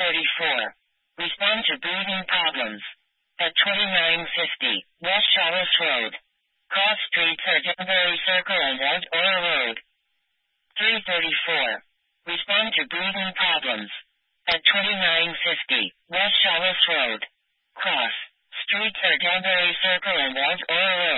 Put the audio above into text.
334. Respond to breathing problems. At 2950 West Shawlis Road. Cross streets are Danbury Circle and Eldora Road. 334. Respond to breathing problems. At 2950 West Shawlis Road. Cross streets are Danbury Circle and Eldora Road.